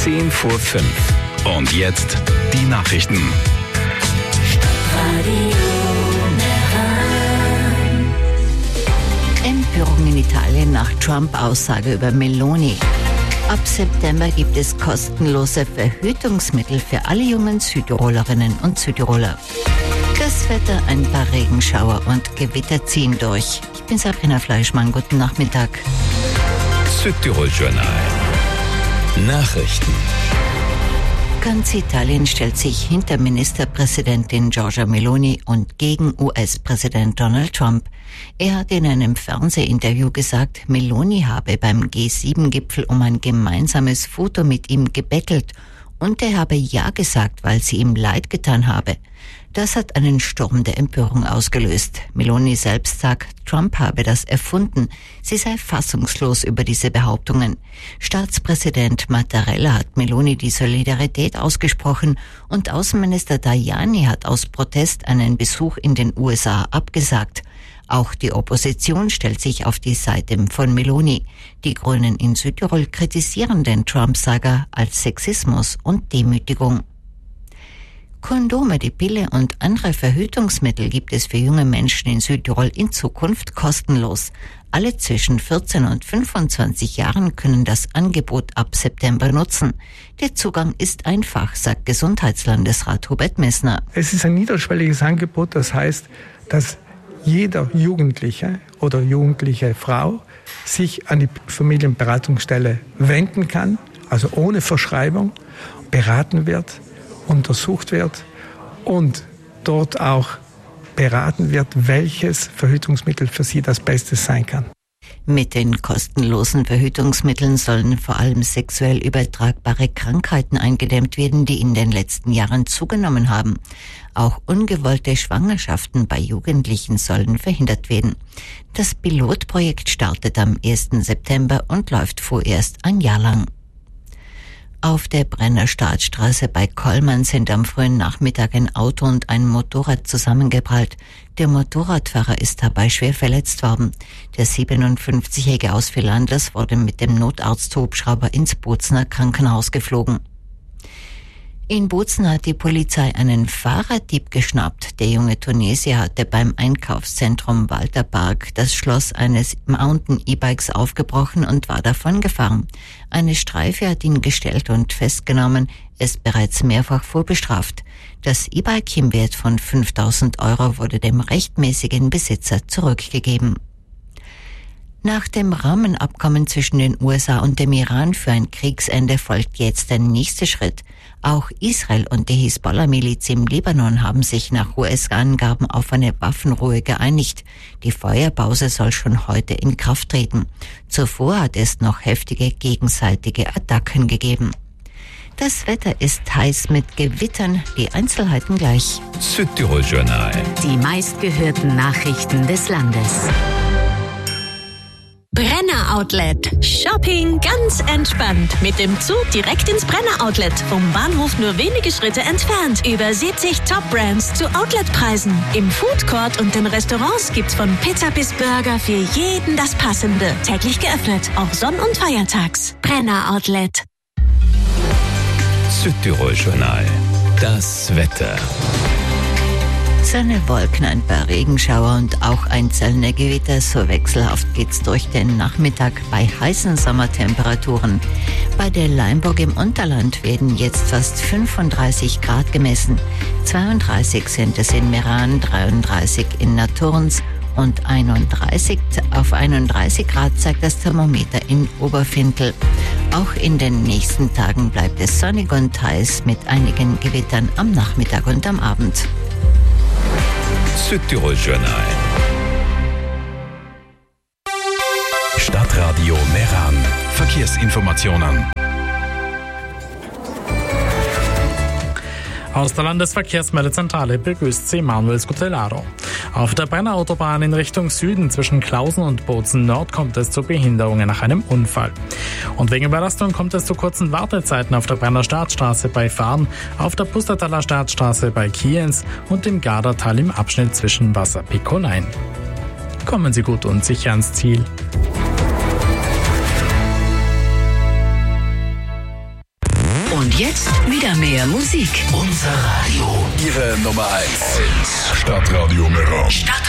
10 vor 5. Und jetzt die Nachrichten. Empörung in Italien nach Trump-Aussage über Meloni. Ab September gibt es kostenlose Verhütungsmittel für alle jungen Südtirolerinnen und Südtiroler. Das Wetter, ein paar Regenschauer und Gewitter ziehen durch. Ich bin Sabrina Fleischmann, guten Nachmittag. Südtirol-Journal. Nachrichten. Ganz Italien stellt sich hinter Ministerpräsidentin Giorgia Meloni und gegen US-Präsident Donald Trump. Er hat in einem Fernsehinterview gesagt, Meloni habe beim G7-Gipfel um ein gemeinsames Foto mit ihm gebettelt und er habe Ja gesagt, weil sie ihm leid getan habe. Das hat einen Sturm der Empörung ausgelöst. Meloni selbst sagt, Trump habe das erfunden. Sie sei fassungslos über diese Behauptungen. Staatspräsident Mattarella hat Meloni die Solidarität ausgesprochen und Außenminister Tajani hat aus Protest einen Besuch in den USA abgesagt. Auch die Opposition stellt sich auf die Seite von Meloni. Die Grünen in Südtirol kritisieren den Trump-Sager als Sexismus und Demütigung. Kondome, die Pille und andere Verhütungsmittel gibt es für junge Menschen in Südtirol in Zukunft kostenlos. Alle zwischen 14 und 25 Jahren können das Angebot ab September nutzen. Der Zugang ist einfach, sagt Gesundheitslandesrat Hubert Messner. Es ist ein niederschwelliges Angebot, das heißt, dass jeder Jugendliche oder jugendliche Frau sich an die Familienberatungsstelle wenden kann, also ohne Verschreibung, beraten wird, untersucht wird und dort auch beraten wird, welches Verhütungsmittel für sie das Beste sein kann. Mit den kostenlosen Verhütungsmitteln sollen vor allem sexuell übertragbare Krankheiten eingedämmt werden, die in den letzten Jahren zugenommen haben. Auch ungewollte Schwangerschaften bei Jugendlichen sollen verhindert werden. Das Pilotprojekt startet am 1. September und läuft vorerst ein Jahr lang. Auf der Brenner Staatsstraße bei Kollmann sind am frühen Nachmittag ein Auto und ein Motorrad zusammengeprallt. Der Motorradfahrer ist dabei schwer verletzt worden. Der 57-Jährige aus Villanders wurde mit dem Notarzthubschrauber ins Bozener Krankenhaus geflogen. In Bozen hat die Polizei einen Fahrraddieb geschnappt. Der junge Tunesier hatte beim Einkaufszentrum Walterpark das Schloss eines Mountain-E-Bikes aufgebrochen und war davongefahren. Eine Streife hat ihn gestellt und festgenommen, ist bereits mehrfach vorbestraft. Das E-Bike im Wert von 5.000 € wurde dem rechtmäßigen Besitzer zurückgegeben. Nach dem Rahmenabkommen zwischen den USA und dem Iran für ein Kriegsende folgt jetzt der nächste Schritt. Auch Israel und die Hisbollah-Miliz im Libanon haben sich nach US-Angaben auf eine Waffenruhe geeinigt. Die Feuerpause soll schon heute in Kraft treten. Zuvor hat es noch heftige gegenseitige Attacken gegeben. Das Wetter ist heiß mit Gewittern, die Einzelheiten gleich. Südtirol-Journal. Die meistgehörten Nachrichten des Landes. Brenner Outlet. Shopping ganz entspannt. Mit dem Zug direkt ins Brenner Outlet. Vom Bahnhof nur wenige Schritte entfernt. Über 70 Top-Brands zu Outletpreisen. Im Food Court und den Restaurants gibt's von Pizza bis Burger für jeden das Passende. Täglich geöffnet, auch Sonn- und Feiertags. Brenner Outlet. Südtirol-Journal. Das Wetter. Sonne, Wolken, ein paar Regenschauer und auch einzelne Gewitter. So wechselhaft geht's durch den Nachmittag bei heißen Sommertemperaturen. Bei der Leimburg im Unterland werden jetzt fast 35 Grad gemessen. 32 sind es in Meran, 33 in Naturns und 31 Grad zeigt das Thermometer in Oberfintel. Auch in den nächsten Tagen bleibt es sonnig und heiß mit einigen Gewittern am Nachmittag und am Abend. Südtirol-Journal. Stadtradio Meran. Verkehrsinformationen. Aus der Landesverkehrsmeldezentrale begrüßt Sie Manuel Scutellaro. Auf der Brenner Autobahn in Richtung Süden zwischen Klausen und Bozen Nord kommt es zu Behinderungen nach einem Unfall. Und wegen Überlastung kommt es zu kurzen Wartezeiten auf der Brenner Staatsstraße bei Fahren, auf der Pustertaler Staatsstraße bei Kienz und im Gardertal im Abschnitt zwischen Wasserpick-Holein. Kommen Sie gut und sicher ans Ziel. Und jetzt wieder mehr Musik. Unser Radio. Ihre Nummer 1. Stadtradio Meran.